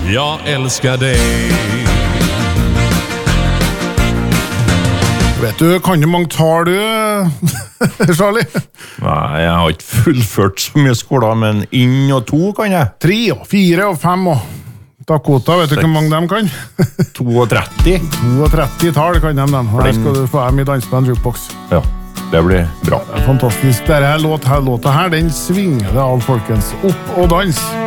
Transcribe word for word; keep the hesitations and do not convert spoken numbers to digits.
jag älskar dig. Vet du, kan du mange tar du, Charlie? Nei, jeg har ikke fullført så mye skoler, men inn og to kan jeg. Tre og fire og fem og Dakota, vet du hvor mange dem kan? trettito. trettito tall kan de dem. Her skal du få dem i dansband jukebox. Ja, det blir bra. Det er fantastisk. Denne låt, her, låta her, den svinger det av folkens. Opp og dans!